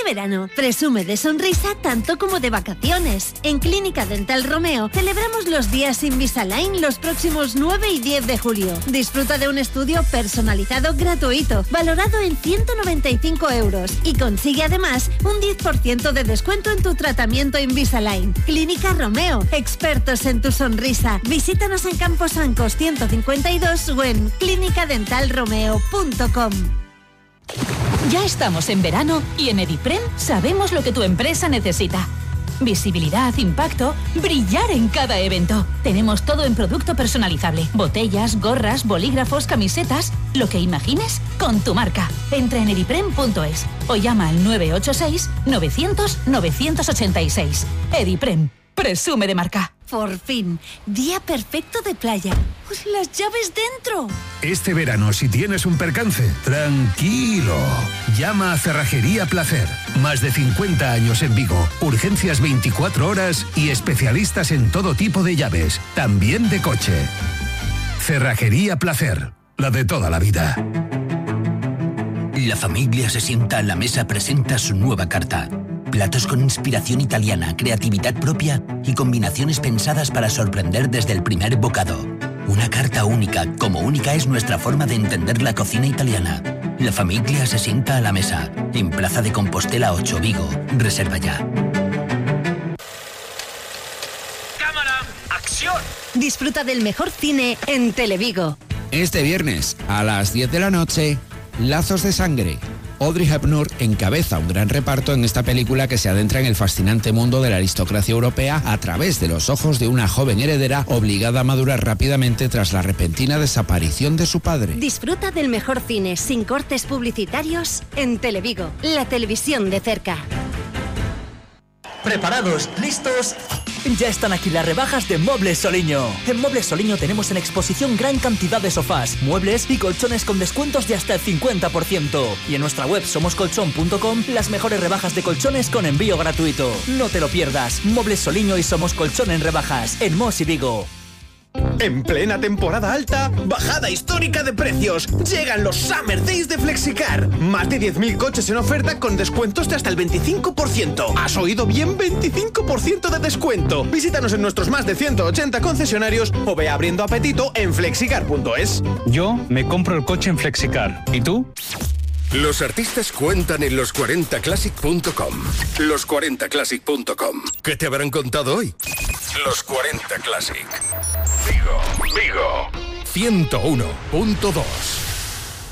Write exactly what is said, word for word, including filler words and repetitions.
Este verano, presume de sonrisa tanto como de vacaciones. En Clínica Dental Romeo celebramos los días Invisalign los próximos nueve y diez de julio. Disfruta de un estudio personalizado gratuito, valorado en ciento noventa y cinco euros y consigue además un diez por ciento de descuento en tu tratamiento Invisalign. Clínica Romeo, expertos en tu sonrisa. Visítanos en Campos Ancos ciento cincuenta y dos o en clínica dental romeo punto com. Ya estamos en verano y en Ediprem sabemos lo que tu empresa necesita. Visibilidad, impacto, brillar en cada evento. Tenemos todo en producto personalizable. Botellas, gorras, bolígrafos, camisetas, lo que imagines con tu marca. Entra en ediprem punto es o llama al nueve ocho seis, novecientos, novecientos ochenta y seis. Ediprem, presume de marca. Por fin, día perfecto de playa. Pues las llaves dentro. Este verano, si tienes un percance, tranquilo. Llama a Cerrajería Placer. Más de cincuenta años en Vigo. Urgencias veinticuatro horas y especialistas en todo tipo de llaves, también de coche. Cerrajería Placer, la de toda la vida. La familia se sienta a la mesa presenta su nueva carta. Platos con inspiración italiana, creatividad propia y combinaciones pensadas para sorprender desde el primer bocado. Una carta única, como única es nuestra forma de entender la cocina italiana. La familia se sienta a la mesa, en Plaza de Compostela ocho, Vigo. Reserva ya. ¡Cámara! ¡Acción! Disfruta del mejor cine en Televigo. Este viernes, a las diez de la noche, Lazos de Sangre. Audrey Hepburn encabeza un gran reparto en esta película que se adentra en el fascinante mundo de la aristocracia europea a través de los ojos de una joven heredera obligada a madurar rápidamente tras la repentina desaparición de su padre. Disfruta del mejor cine sin cortes publicitarios en Televigo, la televisión de cerca. ¿Preparados? ¿Listos? Ya están aquí las rebajas de Muebles Soliño. En Muebles Soliño tenemos en exposición gran cantidad de sofás, muebles y colchones con descuentos de hasta el cincuenta por ciento. Y en nuestra web somos colchón punto com las mejores rebajas de colchones con envío gratuito. No te lo pierdas. Muebles Soliño y Somos Colchón en rebajas en Mos y Vigo. En plena temporada alta, bajada histórica de precios. Llegan los Summer Days de Flexicar. Más de diez mil coches en oferta con descuentos de hasta el veinticinco por ciento. ¿Has oído bien? veinticinco por ciento de descuento. Visítanos en nuestros más de ciento ochenta concesionarios o ve abriendo apetito en flexicar punto es. Yo me compro el coche en Flexicar. ¿Y tú? Los artistas cuentan en los cuarenta classic punto com. los cuarenta classic punto com. ¿Qué te habrán contado hoy? Los cuarenta Classic. Vigo, Vigo. ciento uno punto dos.